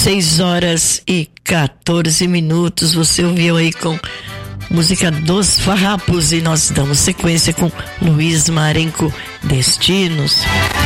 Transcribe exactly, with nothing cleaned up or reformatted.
seis horas e quatorze minutos. Você ouviu aí com música dos Farrapos e nós damos sequência com Luiz Marenco, Destinos.